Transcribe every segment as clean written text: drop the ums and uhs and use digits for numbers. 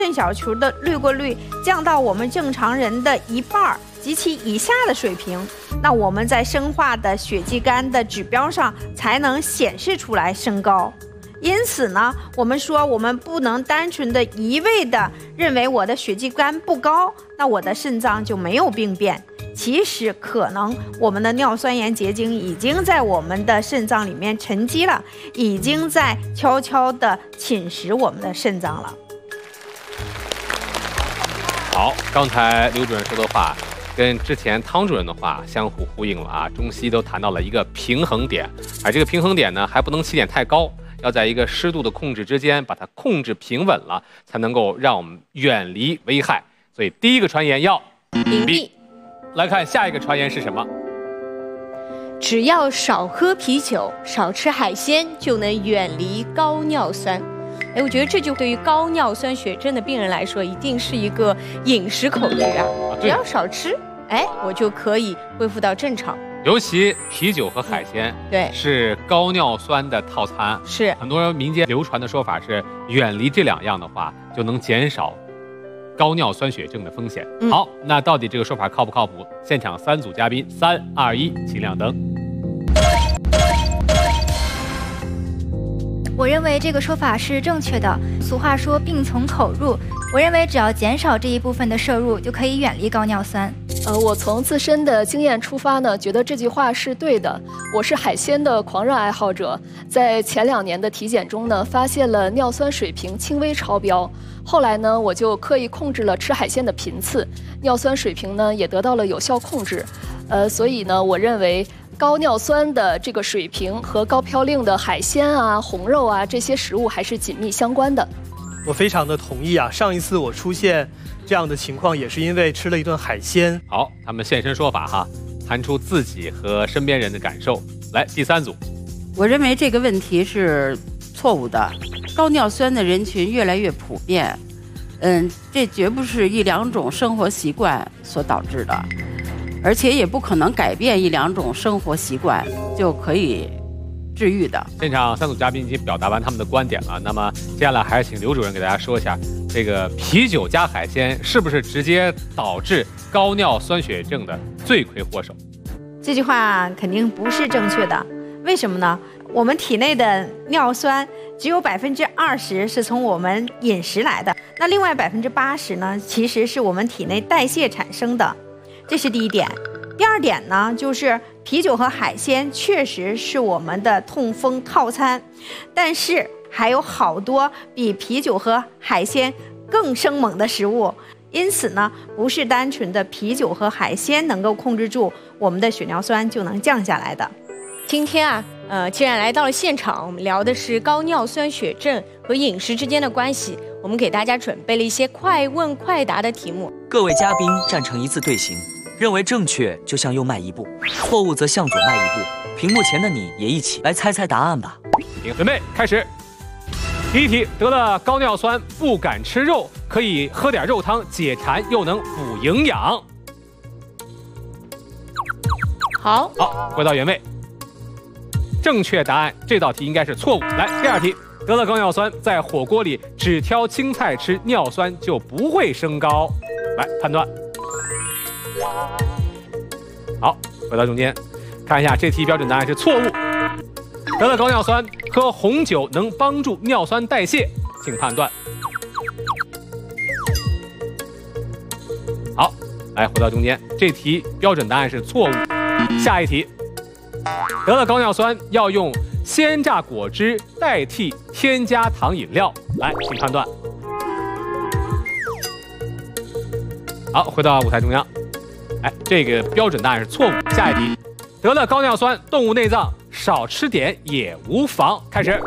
肾小球的滤过率降到我们正常人的1半及其以下的水平，那我们在生化的血迹酐的指标上才能显示出来升高。因此呢，我们说我们不能单纯的一味的认为我的血迹酐不高，那我的肾脏就没有病变。其实可能我们的尿酸盐结晶已经在我们的肾脏里面沉积了，已经在悄悄的侵蚀我们的肾脏了。 好，刚才刘主任说的话跟之前汤主任的话相互呼应了啊，中西都谈到了一个平衡点，而这个平衡点呢，还不能起点太高，要在一个适度的控制之间把它控制平稳了，才能够让我们远离危害。所以第一个传言要屏蔽。 来看下一个传言是什么？ 只要少喝啤酒、少吃海鲜，就能远离高尿酸。我觉得这就对于高尿酸血症的病人来说，一定是一个饮食口诀啊！只要少吃，我就可以恢复到正常。 尤其啤酒和海鲜， 对， 是高尿酸的套餐。 是很多民间流传的说法是，远离这2样的话，就能减少高尿酸血症的风险。好，那到底这个说法靠不靠谱？现场3组嘉宾，3、2、1，请亮灯。 我认为这个说法是正确的。俗话说病从口入，我认为只要减少这一部分的摄入，就可以远离高尿酸。 我从自身的经验出发呢，觉得这句话是对的。我是海鲜的狂热爱好者，在前2年的体检中呢，发现了尿酸水平轻微超标。后来呢，我就刻意控制了吃海鲜的频次，尿酸水平呢也得到了有效控制。所以呢，我认为高尿酸的这个水平和高嘌呤的海鲜啊、红肉啊这些食物还是紧密相关的。 我非常的同意啊！上一次我出现这样的情况，也是因为吃了一顿海鲜。 好，他们现身说法哈，谈出自己和身边人的感受。来，第3组， 我认为这个问题是错误的。高尿酸的人群越来越普遍，这绝不是1、2种生活习惯所导致的，而且也不可能改变1、2种生活习惯就可以治愈的。 现场3组嘉宾已经表达完他们的观点了，那么接下来还是请刘主任给大家说一下，这个啤酒加海鲜是不是直接导致高尿酸血症的罪魁祸首？ 这句话肯定不是正确的，为什么呢？我们体内的尿酸只有20%是从我们饮食来的，那另外80%呢，其实是我们体内代谢产生的，这是第一点。第2点呢，就是啤酒和海鲜确实是我们的痛风套餐，但是还有好多比啤酒和海鲜更生猛的食物，因此呢，不是单纯的啤酒和海鲜能够控制住我们的血尿酸就能降下来的。 今天啊，既然来到了现场，我们聊的是高尿酸血症和饮食之间的关系，我们给大家准备了一些快问快答的题目。 各位嘉宾站成一字队形，认为正确就向右迈1步，错误则向左迈1步。屏幕前的你也一起来猜猜答案吧。 准备开始。第1题，得了高尿酸不敢吃肉，可以喝点肉汤解馋又能补营养。 好， 回到原位。正确答案，这道题应该是错误。来，第2题，得了高尿酸，在火锅里只挑青菜吃，尿酸就不会升高。来判断。好，回到中间，看一下这题标准答案是错误。得了高尿酸，喝红酒能帮助尿酸代谢，请判断。好，来回到中间，这题标准答案是错误。下一题，得了高尿酸要用鲜榨果汁代替添加糖饮料，来，请判断。好，回到舞台中央，这个标准答案是错误。下一题，得了高尿酸，动物内脏少吃点也无妨。开始。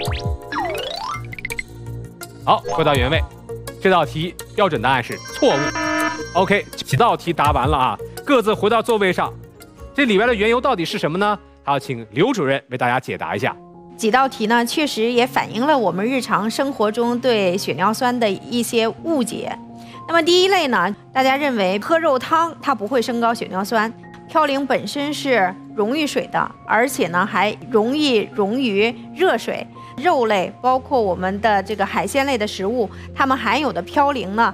好，回到原位，这道题标准答案是错误。OK， 几道题答完了啊，各自回到座位上。这里边的缘由到底是什么呢？要请刘主任为大家解答一下。 几道题呢，确实也反映了我们日常生活中对血尿酸的一些误解。那么第一类呢，大家认为喝肉汤它不会升高血尿酸，嘌呤本身是溶于水的，而且呢还容易溶于热水。 肉类，包括我们的这个海鲜类的食物，它们含有的嘌呤呢